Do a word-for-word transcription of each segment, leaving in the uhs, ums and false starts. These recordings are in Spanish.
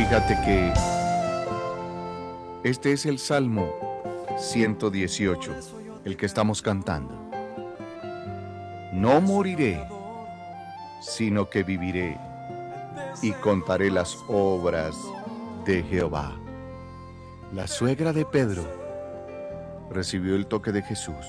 Fíjate que este es el Salmo ciento dieciocho, el que estamos cantando. No moriré, sino que viviré y contaré las obras de Jehová. La suegra de Pedro recibió el toque de Jesús.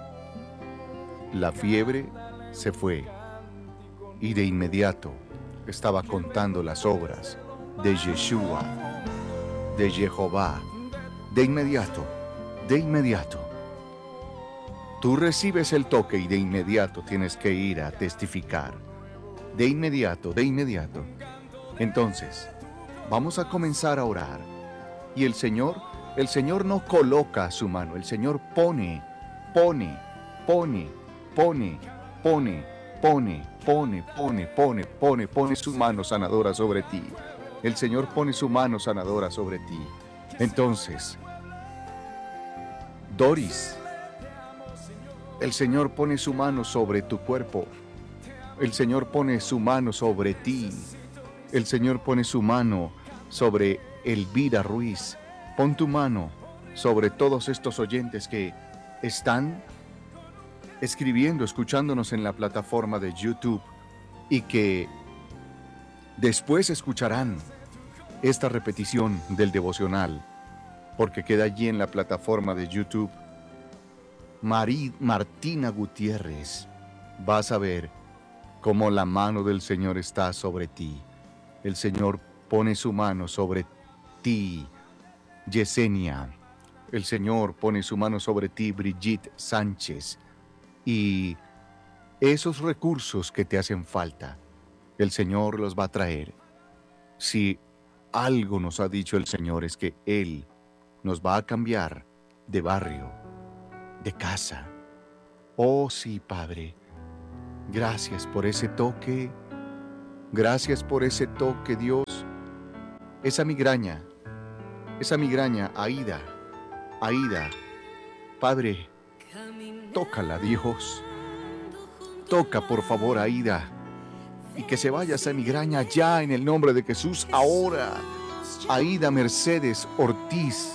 La fiebre se fue y de inmediato estaba contando las obras de Yeshua, de Jehová. De inmediato, de inmediato. Tú recibes el toque y de inmediato tienes que ir a testificar. De inmediato, de inmediato. Entonces, vamos a comenzar a orar. Y el Señor, el Señor no coloca su mano, el Señor pone, pone, pone, pone, pone, pone, pone, pone, pone, pone, pone su mano sanadora sobre ti. El Señor pone su mano sanadora sobre ti. Entonces, Doris, el Señor pone su mano sobre tu cuerpo. El Señor pone su mano sobre ti. El Señor pone su mano sobre Elvira Ruiz. Pon tu mano sobre todos estos oyentes que están escribiendo, escuchándonos en la plataforma de YouTube y que después escucharán esta repetición del devocional, porque queda allí en la plataforma de YouTube. Marí, Martina Gutiérrez, vas a ver cómo la mano del Señor está sobre ti. El Señor pone su mano sobre ti. Yesenia, el Señor pone su mano sobre ti. Brigitte Sánchez. Y esos recursos que te hacen falta, el Señor los va a traer. Si algo nos ha dicho el Señor es que Él nos va a cambiar de barrio, de casa. Oh sí, Padre, gracias por ese toque, gracias por ese toque, Dios. Esa migraña, esa migraña, Aida, Aida, Padre, tócala, Dios. Toca, por favor, Aida, y que se vaya esa migraña ya en el nombre de Jesús, ahora. Aida Mercedes Ortiz,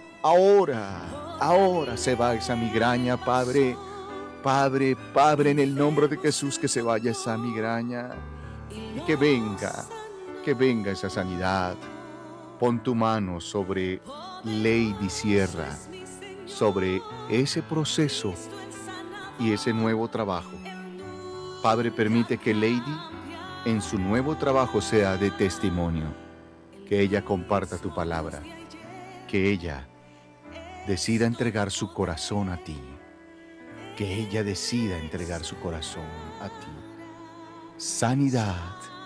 ahora, ahora se va esa migraña, Padre, Padre, Padre, en el nombre de Jesús, que se vaya esa migraña y que venga, que venga esa sanidad. Pon tu mano sobre Lady Sierra, sobre ese proceso y ese nuevo trabajo. Padre, permite que Lady en su nuevo trabajo sea de testimonio, que ella comparta tu palabra, que ella decida entregar su corazón a ti, que ella decida entregar su corazón a ti. Sanidad,